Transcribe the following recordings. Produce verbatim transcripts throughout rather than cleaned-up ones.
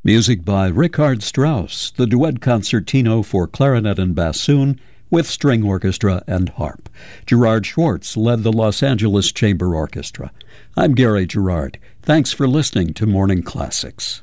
Music by Richard Strauss, the duet concertino for clarinet and bassoon with string orchestra and harp. Gerard Schwartz led the Los Angeles Chamber Orchestra. I'm Gary Gerard. Thanks for listening to Morning Classics.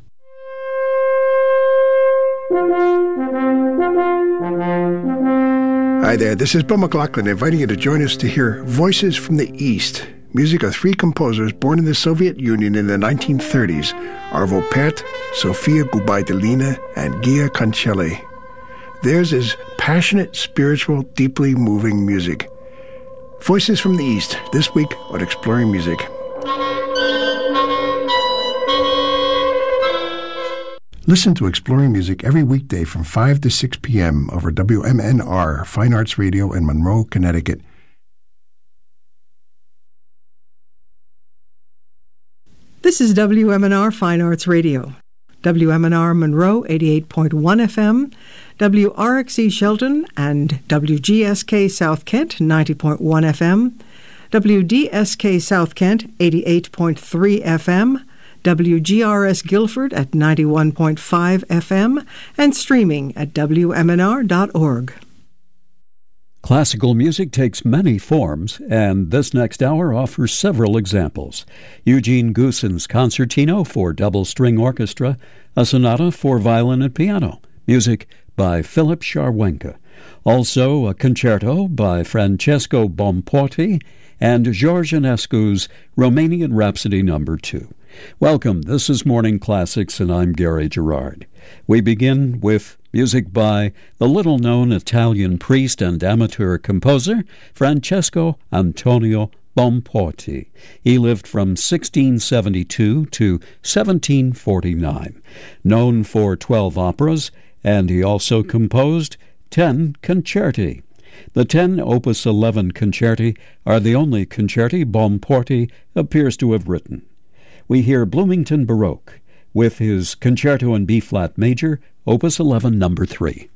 Hi there, this is Bill McLaughlin inviting you to join us to hear Voices from the East, music of three composers born in the Soviet Union in the nineteen thirties, Arvo Pärt, Sofia Gubaidulina, and Gia Concelli. Theirs is passionate, spiritual, deeply moving music. Voices from the East, this week on Exploring Music. Listen to Exploring Music every weekday from five to six p.m. over W M N R, Fine Arts Radio in Monroe, Connecticut. This is W M N R Fine Arts Radio. W M N R Monroe, eighty-eight point one F M, W R X E Shelton and W G S K South Kent, ninety point one F M, W D S K South Kent, eighty-eight point three F M, W G R S Guilford at ninety-one point five F M, and streaming at W M N R dot org. Classical music takes many forms, and this next hour offers several examples. Eugene Goossens Concertino for double string orchestra, a sonata for violin and piano, music by Philip Scharwenka. Also a concerto by Francesco Bomporti and George Enescu's Romanian Rhapsody Number two. Welcome, this is Morning Classics, and I'm Gary Gerard. We begin with music by the little-known Italian priest and amateur composer Francesco Antonio Bomporti. He lived from sixteen seventy-two to seventeen forty-nine. Known for twelve operas, and he also composed ten concerti. The ten Opus eleven concerti are the only concerti Bomporti appears to have written. We hear Bloomington Baroque with his Concerto in B-flat major, Opus eleven, number three.